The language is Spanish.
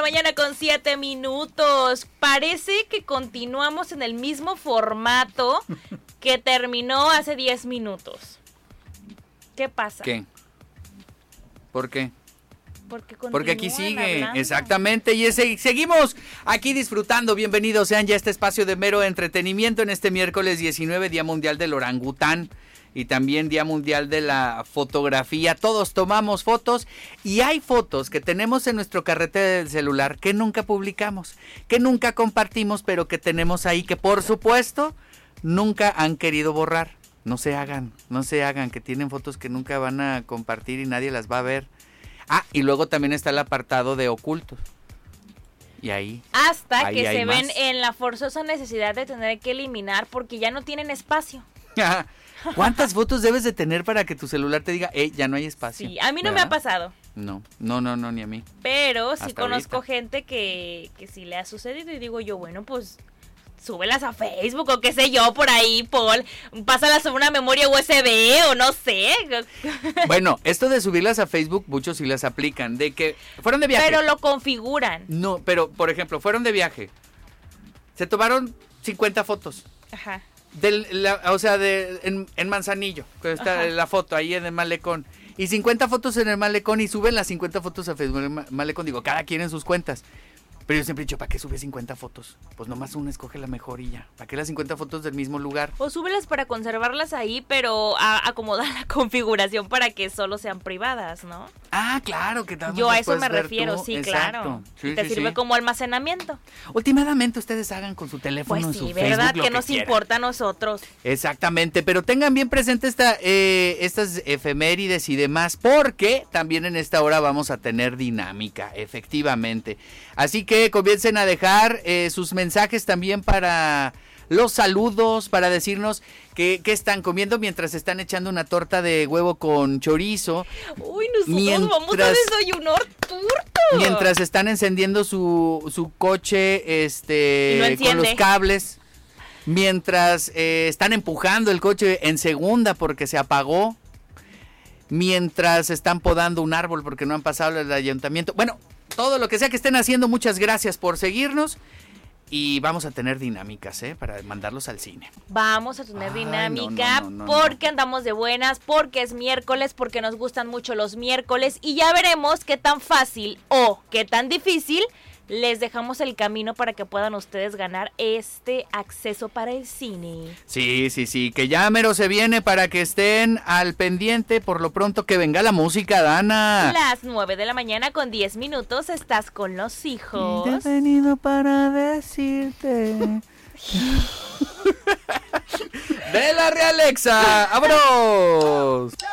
mañana con 7 minutos. Parece que continuamos en el mismo formato que terminó hace 10 minutos. ¿Qué pasa? ¿Qué? ¿Por qué? Porque aquí sigue, hablando. exactamente, y seguimos aquí disfrutando. Bienvenidos sean ya a este espacio de mero entretenimiento en este miércoles 19, Día Mundial del Orangután y también Día Mundial de la Fotografía. Todos tomamos fotos y hay fotos que tenemos en nuestro carrete del celular que nunca publicamos, que nunca compartimos, pero que tenemos ahí, que por supuesto nunca han querido borrar. No se hagan, que tienen fotos que nunca van a compartir y nadie las va a ver. Ah, y luego también está el apartado de ocultos. Y ahí que se ven en la forzosa necesidad de tener que eliminar porque ya no tienen espacio. ¿Cuántas fotos debes de tener para que tu celular te diga, ya no hay espacio? Sí, a mí no me ha pasado. No, ni a mí. Pero sí Hasta conozco ahorita. gente que sí le ha sucedido y digo yo, bueno, pues súbelas a Facebook o qué sé yo por ahí, Paul. Pásalas a una memoria USB o no sé. Bueno, esto de subirlas a Facebook, muchos sí las aplican. De que fueron de viaje. Pero lo configuran. No, pero por ejemplo, fueron de viaje. Se tomaron 50 fotos. Ajá. En Manzanillo, que está la foto ahí en el malecón. Y 50 fotos en el malecón y suben las 50 fotos a Facebook en el malecón. Digo, cada quien en sus cuentas. Pero yo siempre he dicho, ¿para qué subes 50 fotos? Pues nomás una, escoge la mejor y ya. ¿Para qué las 50 fotos del mismo lugar? O súbelas para conservarlas ahí, pero acomodar la configuración para que solo sean privadas, ¿no? Ah, claro, que tal. Yo a eso me refiero, sí, exacto. claro. Sí, te sirve como almacenamiento. Últimamente ustedes hagan con su teléfono Pues en su sí, Facebook ¿verdad? lo Que nos quieran. importa a nosotros. Exactamente, pero tengan bien presente estas efemérides y demás, porque también en esta hora vamos a tener dinámica, efectivamente. Así que comiencen a dejar sus mensajes también para los saludos, para decirnos qué están comiendo mientras están echando una torta de huevo con chorizo. Uy, nosotros vamos a desayunar torta. Mientras están encendiendo su coche no con los cables. Mientras están empujando el coche en segunda porque se apagó. Mientras están podando un árbol porque no han pasado el ayuntamiento. Bueno, todo lo que sea que estén haciendo, muchas gracias por seguirnos. Y vamos a tener dinámicas, para mandarlos al cine. Vamos a tener dinámica porque andamos de buenas, porque es miércoles, porque nos gustan mucho los miércoles. Y ya veremos qué tan fácil o qué tan difícil les dejamos el camino para que puedan ustedes ganar este acceso para el cine. Sí, que ya mero se viene para que estén al pendiente. Por lo pronto que venga la música, Dana. Las 9 de la mañana con 10 minutos estás con los hijos. Y he venido para decirte. De la Realexa, ¡vámonos!